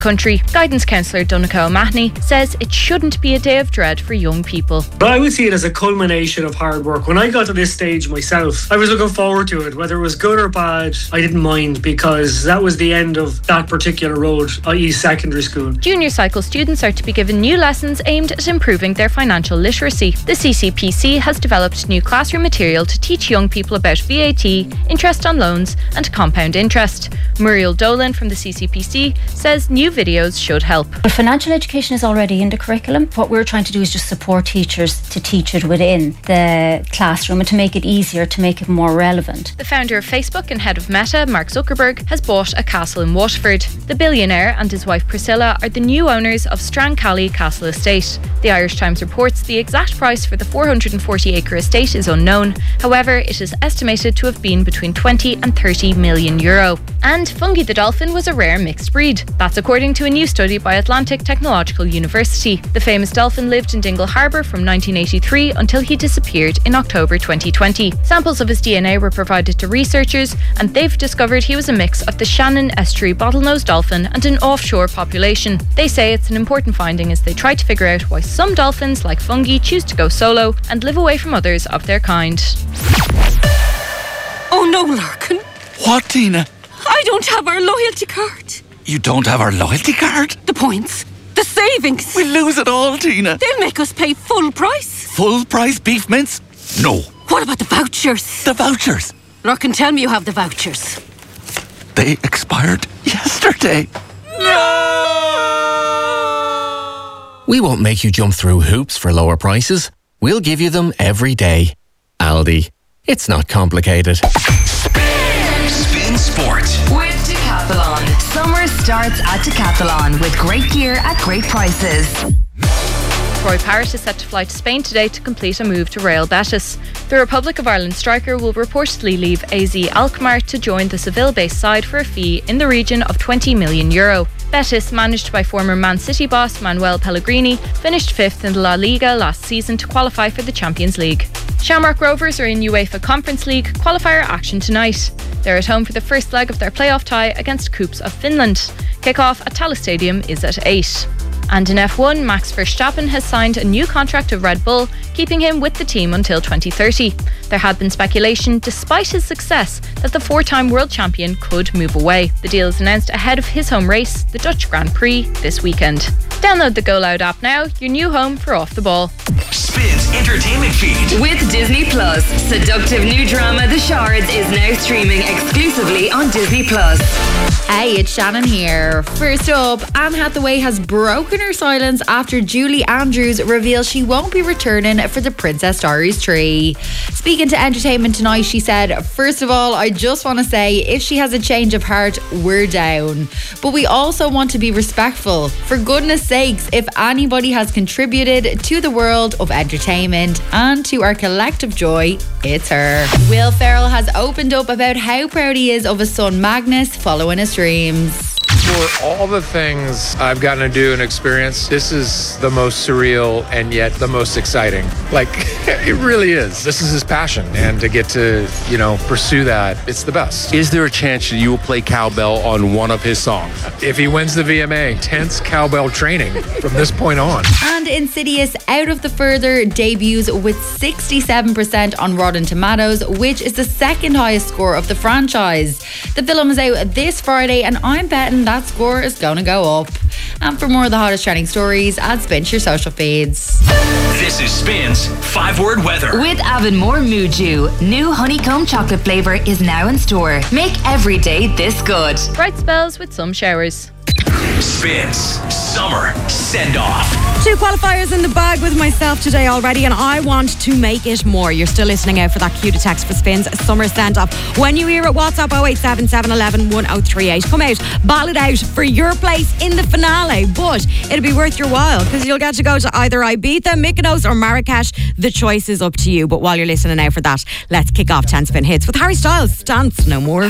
country. Guidance counsellor Donncha O'Mahony says it shouldn't be a day of dread for young people. But I would see it as a culmination of hard work. When I got to this stage myself, I was looking forward to it. Whether it was good or bad, I didn't mind, because that was the end of that particular road, i.e. secondary school. Junior cycle students are to be given new lessons aimed at improving their financial literacy. The CCPC has developed new classroom material to teach young people about VAT, interest on loans and compound interest. Muriel Dolan from the CCPC says new videos should help. Well, financial education is already in the curriculum. What we're trying to do is just support teachers to teach it within the classroom and to make it easier, to make it more relevant. The founder of Facebook and head of Meta, Mark Zuckerberg, has bought a castle in Waterford. The billionaire and his wife Priscilla are the new owners of Strancally Castle Estate. The Irish Times reports the exact price for the 440-acre estate is unknown. However, it is estimated to have been between 20 and 30 million euro. And Fungi the dolphin was a rare mixed breed. That's according to a new study by Atlantic Technological University. The famous dolphin lived in Dingle Harbour from 1983 until he disappeared in October 2020. Samples of his DNA were provided to researchers, and they've discovered he was a mix of the Shannon Estuary bottlenose dolphin and an offshore population. They say it's an important finding as they try to figure out why some dolphins, like Fungi, choose to go solo and live away from others of their kind. Oh no, Larkin. What, Tina? I don't have our loyalty card. You don't have our loyalty card? The points. The savings. We'll lose it all, Tina. They'll make us pay full price. Full price beef mince? No. What about the vouchers? The vouchers? Larkin, tell me you have the vouchers. They expired yesterday. We won't make you jump through hoops for lower prices. We'll give you them every day. Aldi. It's not complicated. Spin Sport with Decathlon. Summer starts at Decathlon with great gear at great prices. Troy Parrott is set to fly to Spain today to complete a move to Real Betis. The Republic of Ireland striker will reportedly leave AZ Alkmaar to join the Seville-based side for a fee in the region of €20 million. Betis, managed by former Man City boss Manuel Pellegrini, finished 5th in the La Liga last season to qualify for the Champions League. Shamrock Rovers are in UEFA Conference League qualifier action tonight. They're at home for the first leg of their playoff tie against Koops of Finland. Kick-off at Tallaght Stadium is at 8. And in F1, Max Verstappen has signed a new contract with Red Bull, keeping him with the team until 2030. There had been speculation, despite his success, that the four-time world champion could move away. The deal is announced ahead of his home race, the Dutch Grand Prix, this weekend. Download the Go Loud app now, your new home for Off the Ball. Spins entertainment feed. With Disney Plus, seductive new drama The Shards is now streaming exclusively on Disney Plus. Hey, it's Shannon here. First up, Anne Hathaway has broken her silence after Julie Andrews reveals she won't be returning for the Princess Diaries 3. Speaking to Entertainment Tonight, she said, "First of all, I just want to say if she has a change of heart, we're down. But we also want to be respectful. For goodness sakes, if anybody has contributed to the world of entertainment and to our collective joy, it's her." Will Ferrell has opened up about how proud he is of his son Magnus following his dreams. For all the things I've gotten to do and experience, this is the most surreal and yet the most exciting. Like, it really is. This is his passion, and to get to, pursue that, it's the best. Is there a chance that you will play cowbell on one of his songs? If he wins the VMA, tense cowbell training from this point on. And Insidious Out of the Further debuts with 67% on Rotten Tomatoes, which is the second highest score of the franchise. The film is out this Friday, and I'm betting that score is going to go up. And for more of the hottest trending stories, add Spin to your social feeds. This is Spin's 5-word weather. With Avonmore Muju, new honeycomb chocolate flavour is now in store. Make every day this good. Bright spells with some showers. Spins Summer Send-Off. 2 qualifiers in the bag with myself today already, and I want to make it more. You're still listening out for that cue to text for Spins Summer Send-Off. When you hear it, WhatsApp 087 711 1038. Come out, ball it out for your place in the finale, but it'll be worth your while because you'll get to go to either Ibiza, Mykonos or Marrakesh. The choice is up to you, but while you're listening out for that, let's kick off 10 Spin Hits with Harry Styles. Dance No More.